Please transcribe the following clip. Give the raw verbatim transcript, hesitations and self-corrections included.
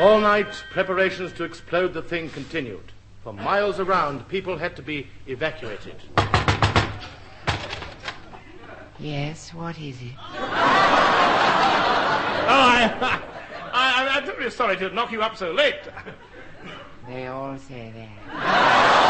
All night, preparations to explode the thing continued. For miles around, people had to be evacuated. Yes, what is it? Oh, I, I, I'm very sorry to knock you up so late. They all say that.